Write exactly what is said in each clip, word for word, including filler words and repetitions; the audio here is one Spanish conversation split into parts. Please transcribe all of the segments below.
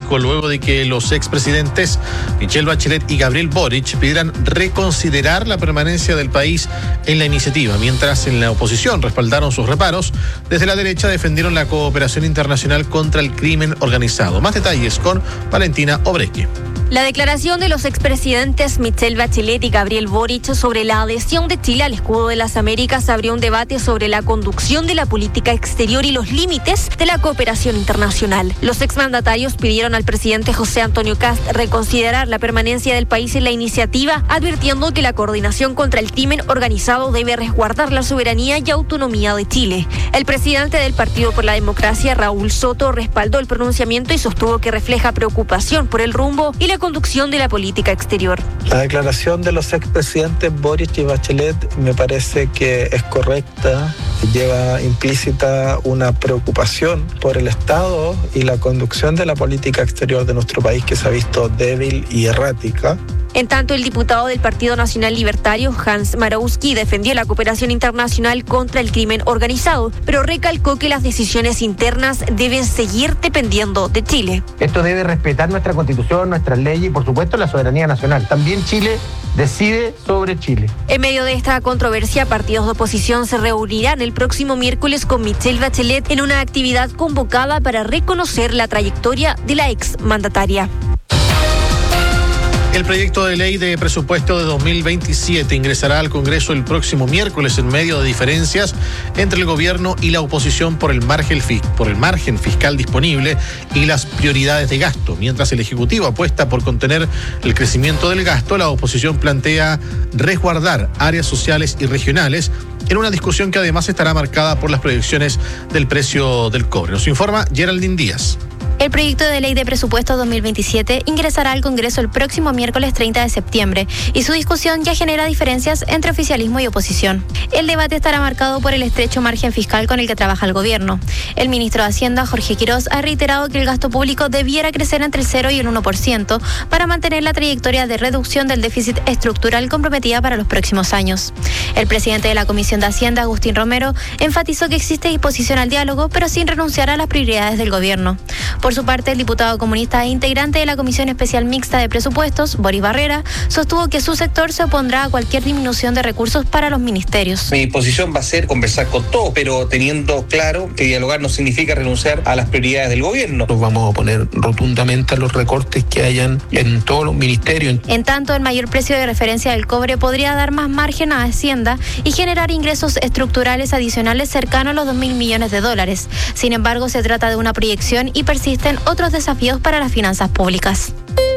político luego de que los expresidentes Michelle Bachelet y Gabriel Boric pidieran reconsiderar la permanencia del país en la iniciativa. Mientras en la oposición respaldaron sus reparos, desde la derecha defendieron la cooperación internacional contra el crimen organizado. Más detalles con Valentina Obrequi. La declaración de los expresidentes Michelle Bachelet y Gabriel Boric sobre la adhesión de Chile al Escudo de las Américas abrió un debate sobre la conducción de la política exterior y los límites de la cooperación internacional. Los exmandatarios pidieron al presidente José Antonio Kast reconsiderar la permanencia del país en la iniciativa, advirtiendo que la coordinación contra el crimen organizado debe resguardar la soberanía y autonomía de Chile. El presidente del Partido por la Democracia, Raúl Soto, respaldó el pronunciamiento y sostuvo que refleja preocupación por el rumbo y la conducción de la política exterior. La declaración de los expresidentes Boric y Bachelet me parece que es correcta, lleva implícita una preocupación por el estado y la conducción de la política exterior de nuestro país, que se ha visto débil y errática. En tanto, el diputado del Partido Nacional Libertario, Hans Marowski, defendió la cooperación internacional contra el crimen organizado, pero recalcó que las decisiones internas deben seguir dependiendo de Chile. Esto debe respetar nuestra Constitución, nuestras leyes y, por supuesto, la soberanía nacional. También Chile decide sobre Chile. En medio de esta controversia, partidos de oposición se reunirán el próximo miércoles con Michelle Bachelet en una actividad convocada para reconocer la trayectoria de la exmandataria. El proyecto de ley de presupuesto de dos mil veintisiete ingresará al Congreso el próximo miércoles en medio de diferencias entre el gobierno y la oposición por el margen, por el margen fiscal disponible y las prioridades de gasto. Mientras el Ejecutivo apuesta por contener el crecimiento del gasto, la oposición plantea resguardar áreas sociales y regionales en una discusión que además estará marcada por las proyecciones del precio del cobre. Nos informa Geraldine Díaz. El proyecto de ley de presupuesto dos mil veintisiete ingresará al Congreso el próximo miércoles treinta de septiembre y su discusión ya genera diferencias entre oficialismo y oposición. El debate estará marcado por el estrecho margen fiscal con el que trabaja el gobierno. El ministro de Hacienda, Jorge Quiroz, ha reiterado que el gasto público debiera crecer entre el cero y el uno por ciento para mantener la trayectoria de reducción del déficit estructural comprometida para los próximos años. El presidente de la Comisión de Hacienda, Agustín Romero, enfatizó que existe disposición al diálogo, pero sin renunciar a las prioridades del gobierno. Por su parte, el diputado comunista e integrante de la Comisión Especial Mixta de Presupuestos, Boris Barrera, sostuvo que su sector se opondrá a cualquier disminución de recursos para los ministerios. Mi posición va a ser conversar con todos, pero teniendo claro que dialogar no significa renunciar a las prioridades del gobierno. Nos vamos a oponer rotundamente a los recortes que hayan en todos los ministerios. En tanto, el mayor precio de referencia del cobre podría dar más margen a Hacienda y generar ingresos estructurales adicionales cercanos a los dos mil millones de dólares. Sin embargo, se trata de una proyección y persiste otros desafíos para las finanzas públicas.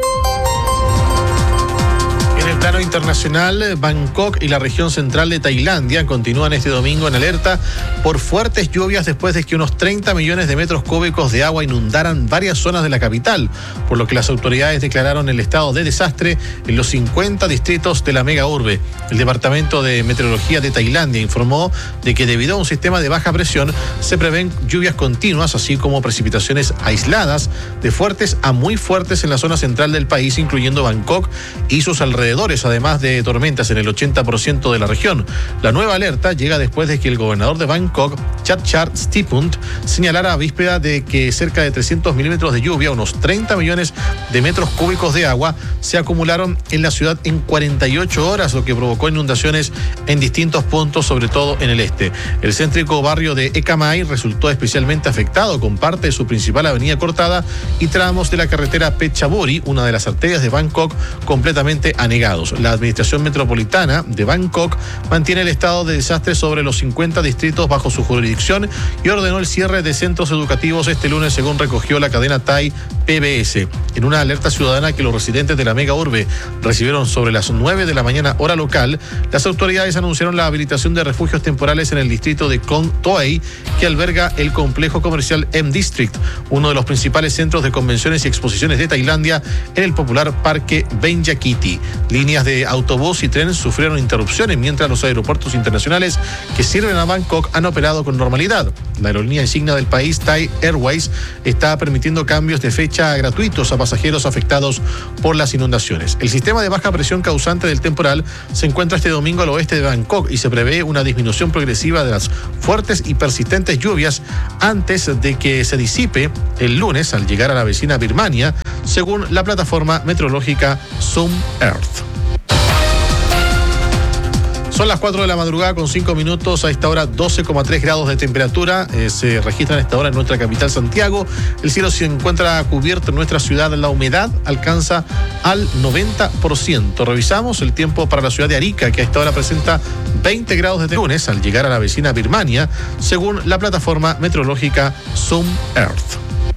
En el plano internacional, Bangkok y la región central de Tailandia continúan este domingo en alerta por fuertes lluvias después de que unos treinta millones de metros cúbicos de agua inundaran varias zonas de la capital, por lo que las autoridades declararon el estado de desastre en los cincuenta distritos de la mega urbe. El Departamento de Meteorología de Tailandia informó de que debido a un sistema de baja presión se prevén lluvias continuas, así como precipitaciones aisladas de fuertes a muy fuertes en la zona central del país, incluyendo Bangkok y sus alrededores, además de tormentas en el ochenta por ciento de la región. La nueva alerta llega después de que el gobernador de Bangkok, Chatchart Stipunt, señalara a víspera de que cerca de trescientos milímetros de lluvia, unos treinta millones de metros cúbicos de agua, se acumularon en la ciudad en cuarenta y ocho horas, lo que provocó inundaciones en distintos puntos, sobre todo en el este. El céntrico barrio de Ekamai resultó especialmente afectado, con parte de su principal avenida cortada y tramos de la carretera Phetchaburi, una de las arterias de Bangkok, completamente anegados. La administración metropolitana de Bangkok mantiene el estado de desastre sobre los cincuenta distritos bajo su jurisdicción y ordenó el cierre de centros educativos este lunes, según recogió la cadena Thai P B S. En una alerta ciudadana que los residentes de la mega urbe recibieron sobre las nueve de la mañana hora local, las autoridades anunciaron la habilitación de refugios temporales en el distrito de Kong Toei, que alberga el complejo comercial M District, uno de los principales centros de convenciones y exposiciones de Tailandia, en el popular parque Benjakiti. Líneas de autobús y tren sufrieron interrupciones, mientras los aeropuertos internacionales que sirven a Bangkok han operado con normalidad. La aerolínea insignia del país, Thai Airways, está permitiendo cambios de fecha gratuitos a pasajeros afectados por las inundaciones. El sistema de baja presión causante del temporal se encuentra este domingo al oeste de Bangkok y se prevé una disminución progresiva de las fuertes y persistentes lluvias antes de que se disipe el lunes al llegar a la vecina Birmania, según la plataforma meteorológica Zoom Earth. Son las cuatro de la madrugada con cinco minutos, a esta hora doce coma tres grados de temperatura, eh, se registran a esta hora en nuestra capital Santiago. El cielo se encuentra cubierto en nuestra ciudad, la humedad alcanza al noventa por ciento. Revisamos el tiempo para la ciudad de Arica, que a esta hora presenta veinte grados de lunes al llegar a la vecina Birmania, según la plataforma meteorológica Zoom Earth.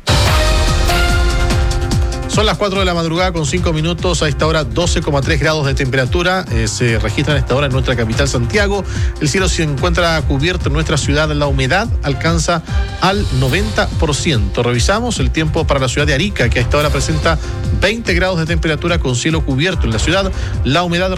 Son las cuatro de la madrugada con cinco minutos, a esta hora doce coma tres grados de temperatura, eh, se registran a esta hora en nuestra capital Santiago. El cielo se encuentra cubierto en nuestra ciudad, la humedad alcanza al noventa por ciento. Revisamos el tiempo para la ciudad de Arica, que a esta hora presenta veinte grados de temperatura con cielo cubierto en la ciudad, la humedad